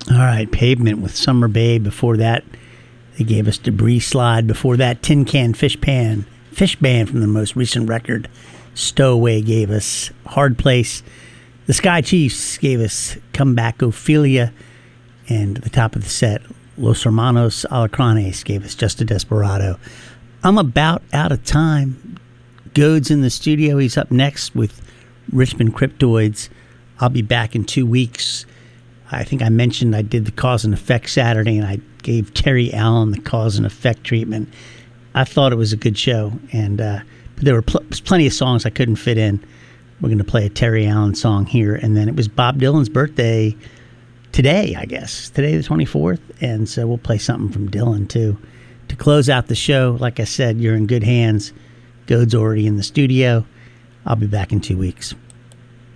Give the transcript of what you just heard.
All right, Pavement with Summer Babe. Before that, they gave us Debris Slide. Before that, Tin Can Fish Band from the most recent record. Stowaway gave us Hard Place. The Sky Chiefs gave us Come Back Ophelia. And at the top of the set, Los Hermanos Alacranes gave us Just a Desperado. I'm about out of time. Gode's in the studio. He's up next with Richmond Cryptoids. I'll be back in 2 weeks. I think I mentioned I did the Cause and Effect Saturday, and I gave Terry Allen the Cause and Effect treatment. I thought it was a good show, and but there were plenty of songs I couldn't fit in. We're going to play a Terry Allen song here, and then it was Bob Dylan's birthday today, I guess. Today the 24th, and so we'll play something from Dylan, too. To close out the show, like I said, you're in good hands. Gode's already in the studio. I'll be back in 2 weeks.